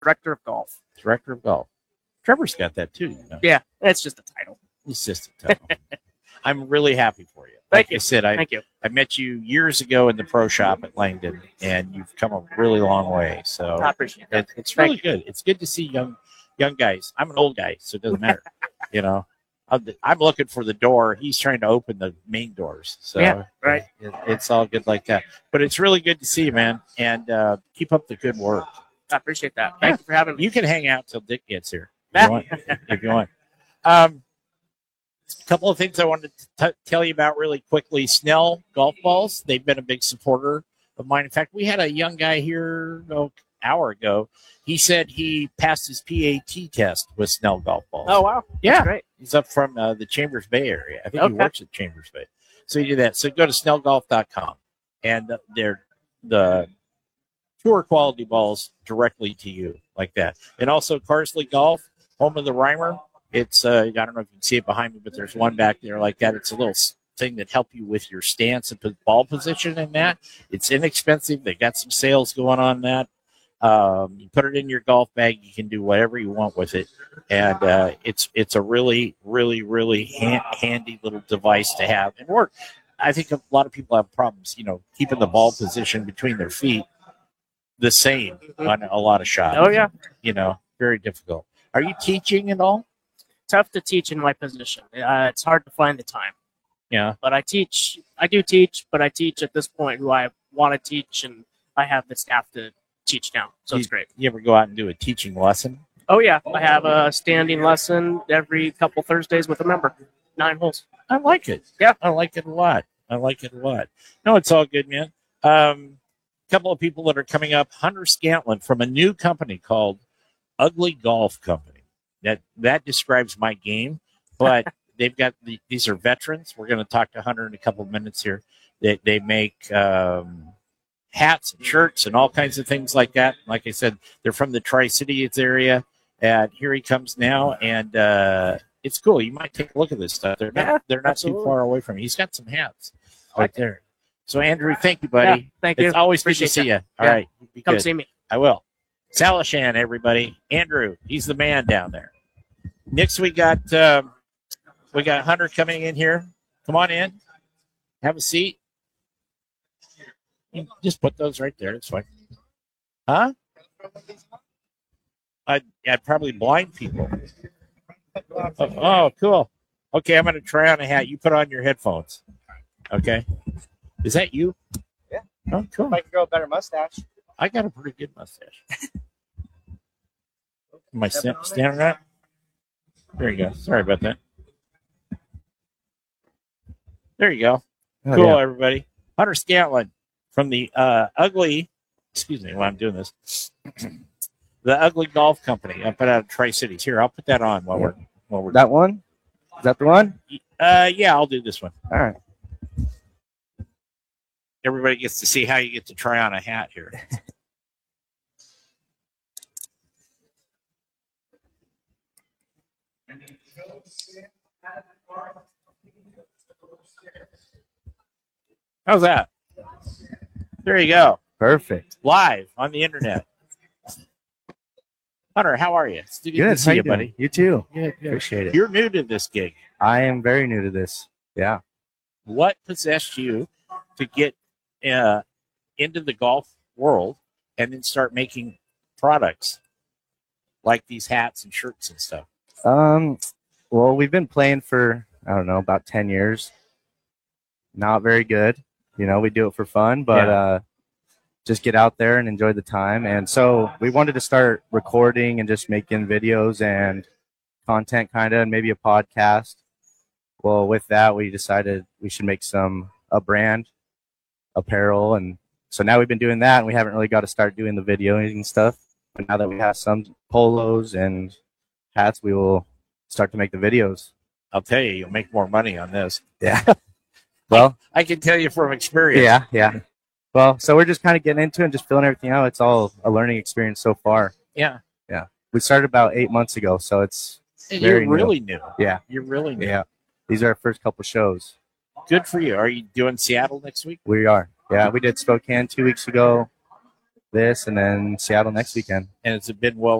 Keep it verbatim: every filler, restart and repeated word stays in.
Director of golf. Director of golf. Trevor's got that too. You know? Yeah, that's just a title. It's just a title. I'm really happy for you. Thank like you. I said, I, Thank you. I met you years ago in the pro shop at Langdon, and you've come a really long way. So I appreciate that. it, it's really good. It's good to see young young guys. I'm an old guy, so it doesn't matter. you know, I'm, I'm looking for the door. He's trying to open the main doors. So yeah, right. It, it's all good like that. But it's really good to see you, man. And uh, keep up the good work. I appreciate that. Thank yeah. you for having me. You can hang out till Dick gets here if you want. If you want. Um, a couple of things I wanted to t- tell you about really quickly. Snell golf balls. They've been a big supporter of mine. In fact, we had a young guy here oh, an hour ago. He said he passed his P A T test with Snell golf balls. Oh, wow. Yeah. That's great. He's up from uh, the Chambers Bay area. I think okay. he works at Chambers Bay. So he did that. So go to snell golf dot com. And they're the tour quality balls directly to you like that. And also Carsley Golf, home of the Reimer. It's, uh, I don't know if you can see it behind me, but there's one back there like that. It's a little thing that help you with your stance and ball position in that. It's inexpensive. They got some sales going on that. Um, you put it in your golf bag. You can do whatever you want with it. And uh, it's it's a really, really, really ha- handy little device to have and work. I think a lot of people have problems, you know, keeping the ball position between their feet the same on a lot of shots. Oh, yeah. You know, very difficult. Are you teaching at all? Tough to teach in my position. Uh, it's hard to find the time. Yeah. But I teach. I do teach, but I teach at this point who I want to teach, and I have the staff to teach now. So you, it's great. You ever go out and do a teaching lesson? Oh, yeah. I have a standing lesson every couple Thursdays with a member. Nine holes. I like it. Yeah. I like it a lot. I like it a lot. No, it's all good, man. Um, a couple of people that are coming up. Hunter Scantlin from a new company called Ugly Golf Company. That that describes my game, but they've got the, these are veterans. We're going to talk to Hunter in a couple of minutes here. They they make um, hats and shirts and all kinds of things like that. Like I said, they're from the Tri-Cities area, and here he comes now, and uh, it's cool. You might take a look at this stuff. They're not yeah, they're not absolutely. too far away from you. He's got some hats right there. So Andrew, thank you, buddy. Yeah, thank you. It's always Appreciate good to see that. you. All yeah. right, be come good. see me. I will. Salishan, everybody. Andrew, he's the man down there. Next, we got uh, we got Hunter coming in here. Come on in. Have a seat. You just put those right there. It's fine. Huh? I'd, I'd probably blind people. Oh, oh, cool. Okay, I'm going to try on a hat. You put on your headphones. Okay. Is that you? Yeah. Oh, cool. If I can grow a better mustache. I got a pretty good mustache. Am I stand, standing right? There you go. Sorry about that. There you go. Oh, cool, yeah. everybody. Hunter Scantlin from the uh, Ugly, excuse me while I'm doing this, the Ugly Golf Company up out of Tri-Cities. Here, I'll put that on while we're while we're that one. Is that the one? Uh, yeah, I'll do this one. All right. Everybody gets to see how you get to try on a hat here. How's that? There you go. Perfect. Live on the internet. Hunter, how are you? It's good, good. to see how you, you buddy. You too. Good, good. Appreciate it. You're new to this gig. I am very new to this. Yeah. What possessed you to get uh, into the golf world and then start making products like these hats and shirts and stuff? Um, well, we've been playing for, I don't know, about ten years. Not very good. You know, we do it for fun, but Yeah. uh, just get out there and enjoy the time. And so we wanted to start recording and just making videos and content kind of, and maybe a podcast. Well, with that, we decided we should make some, a brand, apparel. And so now we've been doing that, and we haven't really got to start doing the videoing and stuff. But now that we have some polos and hats, we will start to make the videos. I'll tell you, you'll make more money on this. Yeah. Well, I, I can tell you from experience. yeah, yeah. Well, so we're just kind of getting into it and just filling everything out. It's all a learning experience so far. Yeah. Yeah. We started about eight months ago, so it's And very you're really new. Yeah. You're really new. Yeah. These are our first couple shows. Good for you. Are you doing Seattle next week? We are. Yeah, we did Spokane two weeks ago. this, and then Seattle next weekend. And it's been well